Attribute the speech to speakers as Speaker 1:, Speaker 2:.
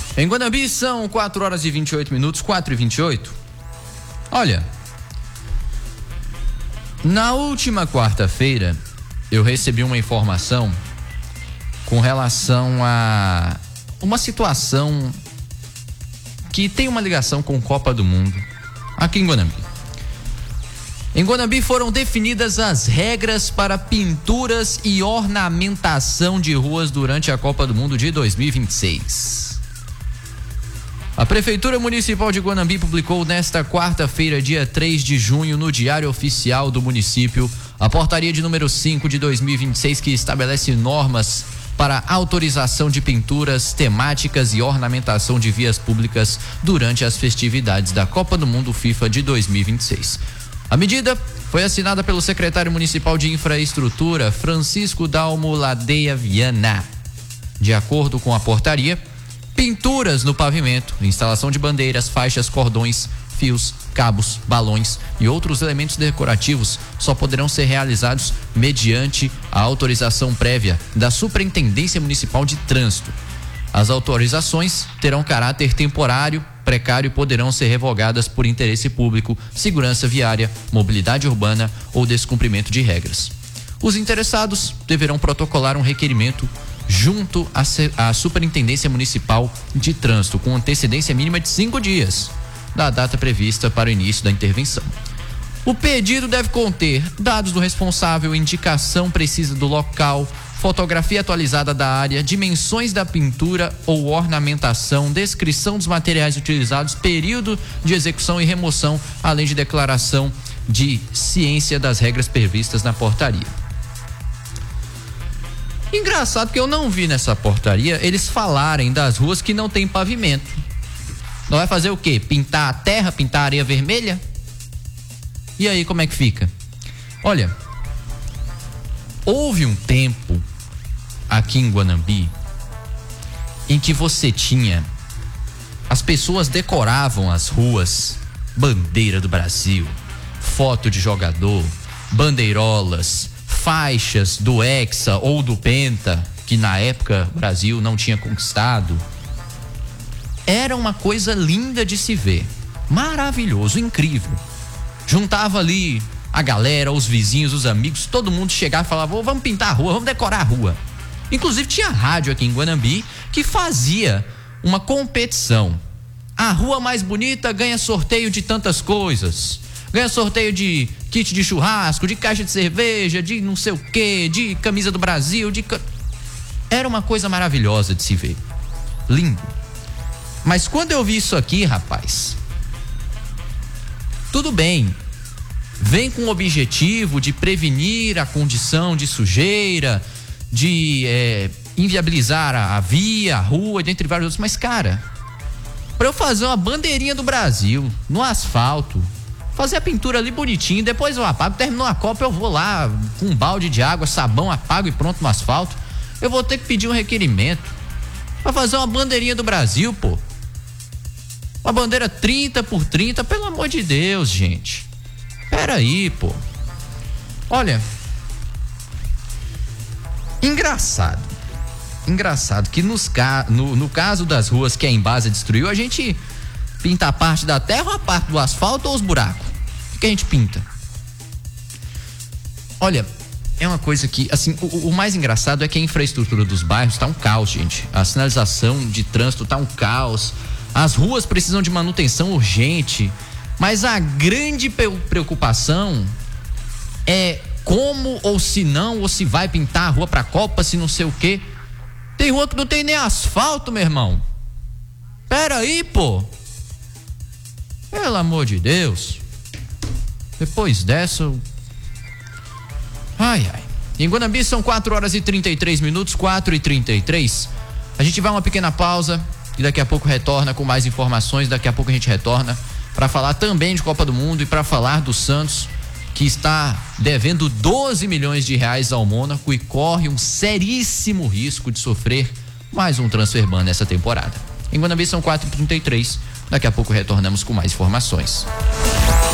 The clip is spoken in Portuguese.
Speaker 1: Em Guanambi são 4 horas e 28 minutos, 4h28. Olha, na última quarta-feira eu recebi uma informação com relação a uma situação que tem uma ligação com Copa do Mundo aqui em Guanambi. Em Guanambi foram definidas as regras para pinturas e ornamentação de ruas durante a Copa do Mundo de 2026. A Prefeitura Municipal de Guanambi publicou nesta quarta-feira, dia 3 de junho, no Diário Oficial do município, a portaria de número 5 de 2026, que estabelece normas para autorização de pinturas temáticas e ornamentação de vias públicas durante as festividades da Copa do Mundo FIFA de 2026. A medida foi assinada pelo secretário municipal de Infraestrutura, Francisco Dalmo Ladeia Viana. De acordo com a portaria, pinturas no pavimento, instalação de bandeiras, faixas, cordões, fios, cabos, balões e outros elementos decorativos só poderão ser realizados mediante a autorização prévia da Superintendência Municipal de Trânsito. As autorizações terão caráter temporário, precário e poderão ser revogadas por interesse público, segurança viária, mobilidade urbana ou descumprimento de regras. Os interessados deverão protocolar um requerimento junto à Superintendência Municipal de Trânsito, com antecedência mínima de 5 dias da data prevista para o início da intervenção. O pedido deve conter dados do responsável, indicação precisa do local, fotografia atualizada da área, dimensões da pintura ou ornamentação, descrição dos materiais utilizados, período de execução e remoção, além de declaração de ciência das regras previstas na portaria. Engraçado que eu não vi nessa portaria eles falarem das ruas que não tem pavimento. Não vai fazer o quê? Pintar a terra, pintar a areia vermelha? E aí como é que fica? Olha, houve um tempo aqui em Guanambi em que você tinha, as pessoas decoravam as ruas, bandeira do Brasil, foto de jogador, bandeirolas, faixas do Hexa ou do Penta, que na época o Brasil não tinha conquistado. Era uma coisa linda de se ver, maravilhoso, incrível. Juntava ali a galera, os vizinhos, os amigos, todo mundo chegava e falava: vamos pintar a rua, vamos decorar a rua. Inclusive tinha rádio aqui em Guanambi que fazia uma competição. A rua mais bonita ganha sorteio de tantas coisas. Ganha sorteio de kit de churrasco, de caixa de cerveja, de não sei o quê, de camisa do Brasil, Era uma coisa maravilhosa de se ver. Lindo. Mas quando eu vi isso aqui, rapaz, tudo bem. Vem com o objetivo de prevenir a condição de sujeira, de inviabilizar a via, a rua, dentre vários outros. Mas, cara, pra eu fazer uma bandeirinha do Brasil no asfalto, fazer a pintura ali bonitinho, depois eu apago, terminou a Copa, eu vou lá com um balde de água, sabão, apago e pronto no asfalto. Eu vou ter que pedir um requerimento pra fazer uma bandeirinha do Brasil, pô. Uma bandeira 30 por 30, pelo amor de Deus, gente. Pera aí, pô. Olha, engraçado que no caso das ruas que a Embasa destruiu, a gente pinta a parte da terra ou a parte do asfalto ou os buracos? O que a gente pinta? Olha, é uma coisa que, assim, o mais engraçado é que a infraestrutura dos bairros tá um caos, gente. A sinalização de trânsito tá um caos. As ruas precisam de manutenção urgente. Mas a grande preocupação é como ou se não, ou se vai pintar a rua pra Copa, se não sei o quê. Tem rua que não tem nem asfalto, meu irmão. Pera aí, pô. Pelo amor de Deus. Depois dessa Ai. Em Guanambi são 4 horas e 33 minutos, 4h33. A gente vai uma pequena pausa e daqui a pouco retorna com mais informações. Daqui a pouco a gente retorna para falar também de Copa do Mundo e para falar do Santos, que está devendo 12 milhões de reais ao Mônaco e corre um seríssimo risco de sofrer mais um transfer ban nessa temporada. Em Guanambi são 4h33. Daqui a pouco retornamos com mais informações.